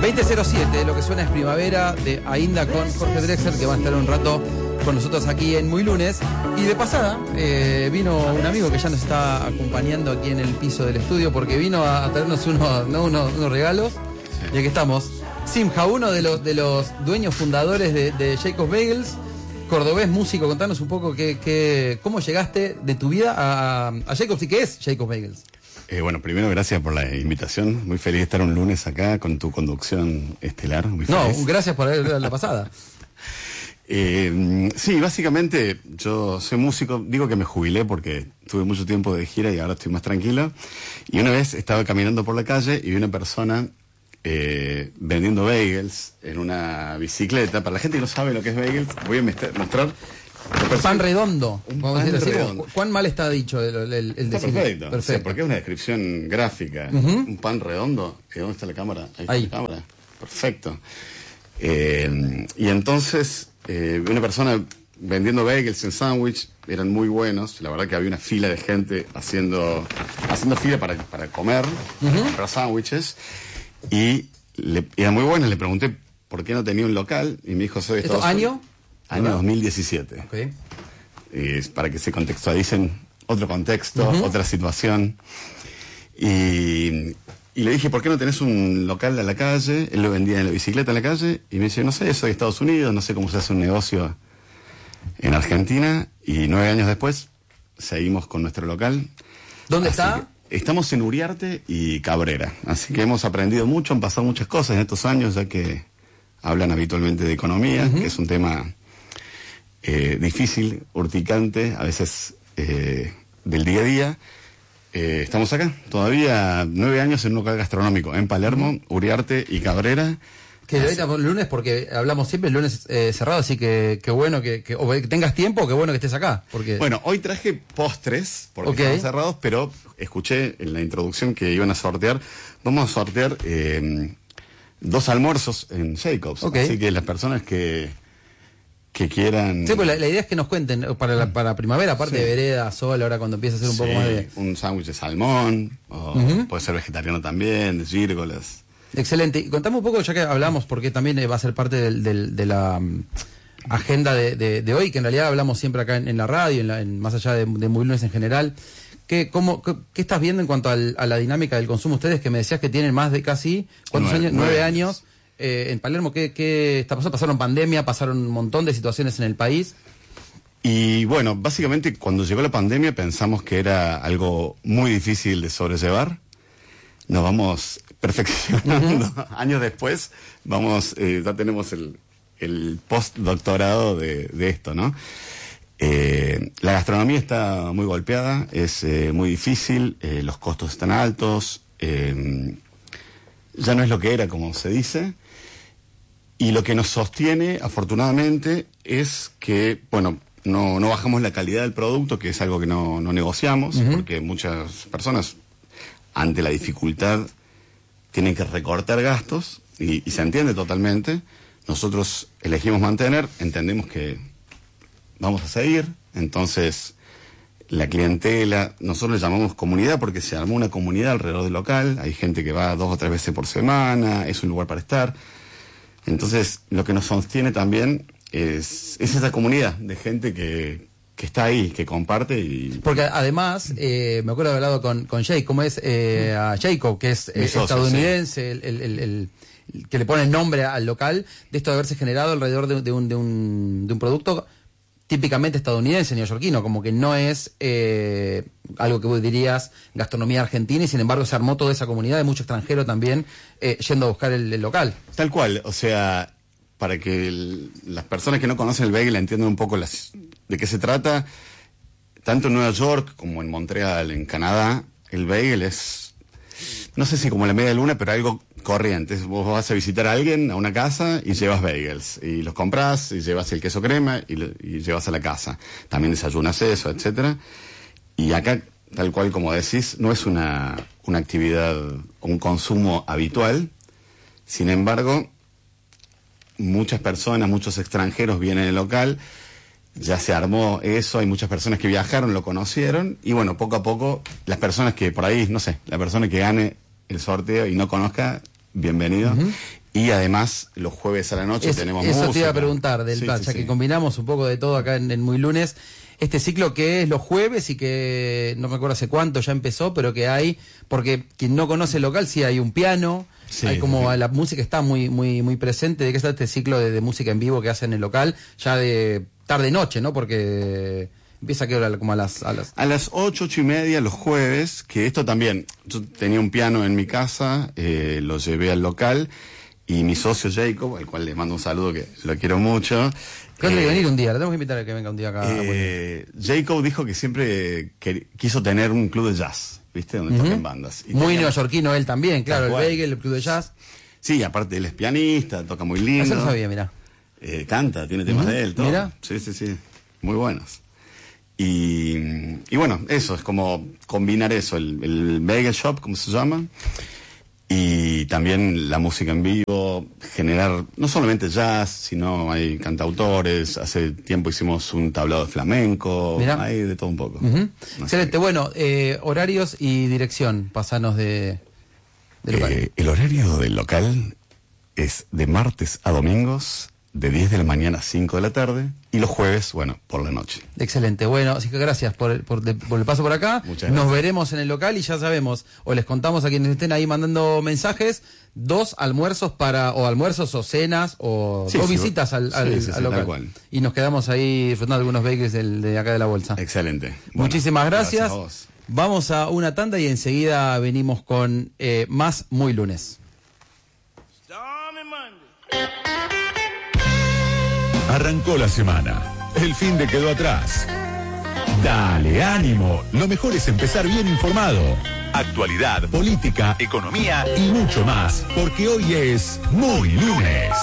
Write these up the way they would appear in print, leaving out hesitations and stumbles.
20:07, lo que suena es Primavera de Ainda con Jorge Drexler, que va a estar un rato con nosotros aquí en Muy Lunes. Y de pasada, vino un amigo que ya nos está acompañando aquí en el piso del estudio, porque vino a traernos unos regalos. Sí. Y aquí estamos. Simja, uno de los dueños fundadores de Jacob's Bagels, cordobés, músico. Contanos un poco cómo llegaste de tu vida a Jacob's y qué es Jacob's Bagels. Bueno, primero gracias por la invitación. Muy feliz de estar un lunes acá con tu conducción estelar. Muy feliz. No, gracias por la pasada. Sí, básicamente yo soy músico. Digo que me jubilé porque tuve mucho tiempo de gira y ahora estoy más tranquilo. Y una vez estaba caminando por la calle y vi una persona vendiendo bagels en una bicicleta. Para la gente que no sabe lo que es bagels, voy a mostrar. Pan redondo. Vamos a decir así. Redondo. ¿Cuán mal está dicho el está perfecto. Perfecto. O sea, porque es una descripción gráfica. Un pan redondo. ¿Dónde está la cámara? Ahí está la cámara. Perfecto. Y entonces, una persona vendiendo bagels en sándwich, eran muy buenos. La verdad que había una fila de gente haciendo fila para comer, para sándwiches. Y eran muy buenos. Le pregunté por qué no tenía un local. Y me dijo, soy de Estados Unidos. Año 2017. Okay. Para que se contextualicen otro contexto, otra situación. Y le dije, ¿por qué no tenés un local a la calle? Él lo vendía en la bicicleta en la calle. Y me dice, no sé, soy de Estados Unidos, no sé cómo se hace un negocio en Argentina. Y 9 años después, seguimos con nuestro local. ¿Dónde está? Estamos en Uriarte y Cabrera. Así que hemos aprendido mucho, han pasado muchas cosas en estos años, ya que hablan habitualmente de economía, que es un tema difícil, urticante, a veces del día a día. Estamos acá, todavía 9 años en un local gastronómico en Palermo, Uriarte y Cabrera. Que ahorita el lunes, porque hablamos siempre el lunes cerrado, así que bueno que tengas tiempo, qué bueno que estés acá. Porque... Bueno, hoy traje postres, porque están cerrados, pero escuché en la introducción que iban a sortear. Vamos a sortear 2 almuerzos en Jacob's. Así que las personas que quieran... Sí, pues la idea es que nos cuenten para primavera, aparte de vereda, sol, ahora cuando empieza a ser un poco más de... un sándwich de salmón, o puede ser vegetariano también, de gírgolas. Excelente. Y contame un poco, ya que hablamos, porque también va a ser parte de la agenda de hoy, que en realidad hablamos siempre acá en la radio, más allá de Muy Lunes en general. ¿Qué estás viendo en cuanto a la dinámica del consumo? Ustedes que me decías que tienen más de casi... ¿Cuántos años? 9 años. En Palermo, ¿qué está pasando? Pasaron pandemia, pasaron un montón de situaciones en el país. Y bueno, básicamente cuando llegó la pandemia pensamos que era algo muy difícil de sobrellevar. Nos vamos perfeccionando. Años después, ya tenemos el postdoctorado de esto, ¿no? La gastronomía está muy golpeada, es muy difícil, los costos están altos, ya no es lo que era, como se dice. Y lo que nos sostiene, afortunadamente, es que, bueno, no bajamos la calidad del producto, que es algo que no negociamos, porque muchas personas, ante la dificultad, tienen que recortar gastos, y se entiende totalmente. Nosotros elegimos mantener, entendemos que vamos a seguir, entonces la clientela, nosotros le llamamos comunidad porque se armó una comunidad alrededor del local, hay gente que va 2 o 3 veces por semana, es un lugar para estar. Entonces, lo que nos sostiene también es esa comunidad de gente que está ahí, que comparte. Porque además, me acuerdo de haber hablado con Jake, ¿cómo es? A Jacob, que es estadounidense, sí. el que le pone el nombre al local, de esto de haberse generado alrededor de un producto típicamente estadounidense, neoyorquino, como que no es algo que vos dirías gastronomía argentina, y sin embargo se armó toda esa comunidad de mucho extranjero también yendo a buscar el local. Tal cual, o sea, para que las personas que no conocen el bagel entiendan un poco de qué se trata, tanto en Nueva York como en Montreal, en Canadá, el bagel es, no sé si como la media luna, pero algo corriente. Vos vas a visitar a alguien, a una casa, y llevas bagels, y los compras, y llevas el queso crema, y llevas a la casa. También desayunas eso, etcétera. Y acá, tal cual como decís, no es una actividad, un consumo habitual. Sin embargo, muchas personas, muchos extranjeros vienen al local, ya se armó eso, hay muchas personas que viajaron, lo conocieron, y bueno, poco a poco, las personas que por ahí, no sé, la persona que gane el sorteo y no conozca, bienvenido. Y además, los jueves a la noche tenemos música. Eso te iba a preguntar del plan, ya que combinamos un poco de todo acá en Muy Lunes. Este ciclo que es los jueves y que no me acuerdo hace cuánto ya empezó, pero que hay, porque quien no conoce el local, sí hay un piano, hay como la música está muy presente. ¿De qué está este ciclo de música en vivo que hacen en el local? Ya de tarde-noche, ¿no? Porque empieza a qué hora, como a las 8:30 los jueves, que esto también, yo tenía un piano en mi casa, lo llevé al local, y mi socio Jacob, al cual le mando un saludo que lo quiero mucho. Creo que tiene que venir un día, le tenemos que invitar a que venga un día acá. Jacob dijo que siempre quiso tener un club de jazz, ¿viste? Donde toquen bandas. Y muy neoyorquino él también, claro, el Bagel, el club de jazz. Sí, aparte él es pianista, toca muy lindo. Eso lo sabía, mirá. Canta, tiene temas de él, todo. Mirá. Sí, muy buenos. Y bueno, eso, es como combinar eso, el Bagel Shop, como se llama, y también la música en vivo, generar no solamente jazz, sino hay cantautores. Hace tiempo hicimos un tablado de flamenco. Mirá. Hay de todo un poco. Excelente. Bueno, horarios y dirección, pasanos del local. El horario del local es de martes a domingos, de 10 de la mañana a 5 de la tarde, y los jueves, bueno, por la noche. Excelente. Bueno, así que gracias por el paso por acá. Muchas gracias. Nos veremos en el local y ya sabemos, o les contamos a quienes estén ahí mandando mensajes, 2 almuerzos o cenas, o 2 visitas al local. Tal cual. Y nos quedamos ahí disfrutando de algunos bagels de acá de la bolsa. Excelente. Bueno, muchísimas gracias. A vos. Vamos a una tanda y enseguida venimos con más Muy Lunes. Arrancó la semana. El fin de quedó atrás. Dale ánimo. Lo mejor es empezar bien informado. Actualidad, política, economía y mucho más. Porque hoy es Muy Lunes.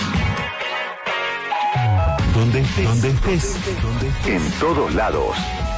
Donde estés. En todos lados.